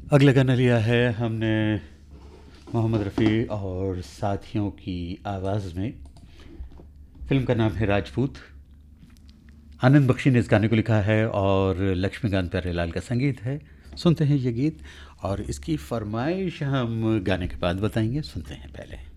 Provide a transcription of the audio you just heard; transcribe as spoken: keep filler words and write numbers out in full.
अगला गाना लिया है हमने मोहम्मद रफ़ी और साथियों की आवाज़ में। फ़िल्म का नाम है राजपूत। आनंद बख्शी ने इस गाने को लिखा है और लक्ष्मीकांत प्यारेलाल का संगीत है। सुनते हैं ये गीत और इसकी फरमाइश हम गाने के बाद बताएंगे। सुनते हैं पहले।